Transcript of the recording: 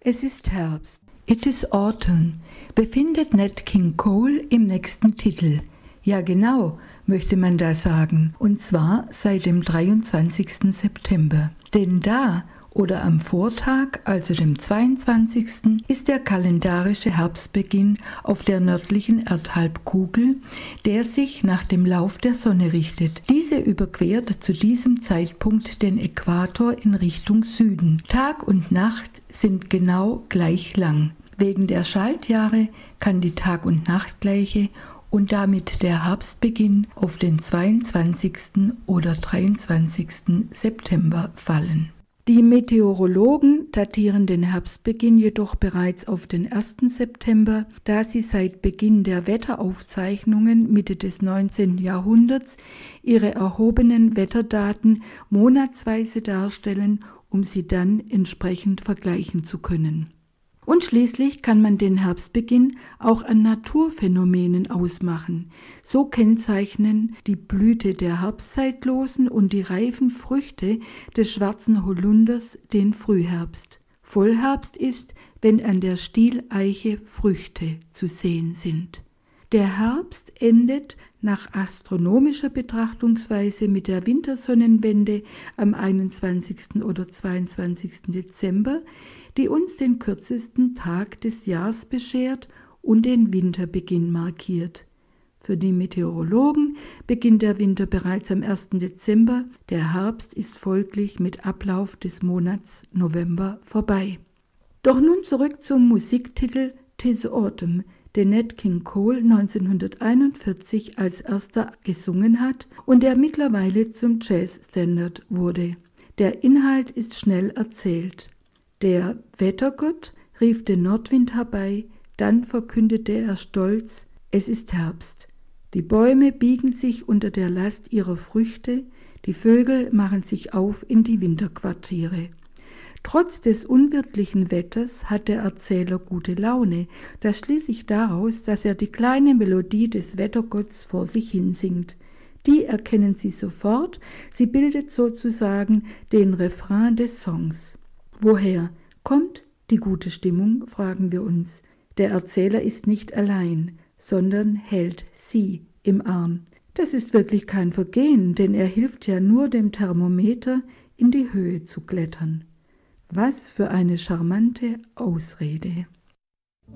Es ist Herbst. It is Autumn befindet Nat King Cole im nächsten Titel. Ja genau, möchte man da sagen, und zwar seit dem 23. September. Denn da oder am Vortag, also dem 22., ist der kalendarische Herbstbeginn auf der nördlichen Erdhalbkugel, der sich nach dem Lauf der Sonne richtet. Diese überquert zu diesem Zeitpunkt den Äquator in Richtung Süden. Tag und Nacht sind genau gleich lang. Wegen der Schaltjahre kann die Tag- und Nachtgleiche und damit der Herbstbeginn auf den 22. oder 23. September fallen. Die Meteorologen datieren den Herbstbeginn jedoch bereits auf den 1. September, da sie seit Beginn der Wetteraufzeichnungen Mitte des 19. Jahrhunderts ihre erhobenen Wetterdaten monatsweise darstellen, um sie dann entsprechend vergleichen zu können. Und schließlich kann man den Herbstbeginn auch an Naturphänomenen ausmachen. So kennzeichnen die Blüte der Herbstzeitlosen und die reifen Früchte des schwarzen Holunders den Frühherbst. Vollherbst ist, wenn an der Stieleiche Früchte zu sehen sind. Der Herbst endet nach astronomischer Betrachtungsweise mit der Wintersonnenwende am 21. oder 22. Dezember, die uns den kürzesten Tag des Jahres beschert und den Winterbeginn markiert. Für die Meteorologen beginnt der Winter bereits am 1. Dezember, der Herbst ist folglich mit Ablauf des Monats November vorbei. Doch nun zurück zum Musiktitel "'Tis Autumn", den Nat King Cole 1941 als erster gesungen hat und der mittlerweile zum Jazzstandard wurde. Der Inhalt ist schnell erzählt. Der Wettergott rief den Nordwind herbei, dann verkündete er stolz: Es ist Herbst. Die Bäume biegen sich unter der Last ihrer Früchte, die Vögel machen sich auf in die Winterquartiere. Trotz des unwirtlichen Wetters hat der Erzähler gute Laune. Das schließt sich daraus, dass er die kleine Melodie des Wettergotts vor sich hinsingt. Die erkennen Sie sofort, sie bildet sozusagen den Refrain des Songs. Woher kommt die gute Stimmung, fragen wir uns. Der Erzähler ist nicht allein, sondern hält sie im Arm. Das ist wirklich kein Vergehen, denn er hilft ja nur dem Thermometer in die Höhe zu klettern. Was für eine charmante Ausrede.